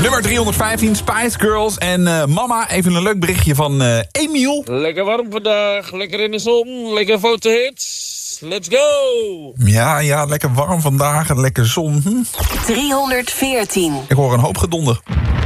Nummer 315, Spice Girls. En mama, even een leuk berichtje van Emiel. Lekker warm vandaag, lekker in de zon, lekker fotohits. Let's go! Ja, lekker warm vandaag en lekker zon. 314. Ik hoor een hoop gedonder.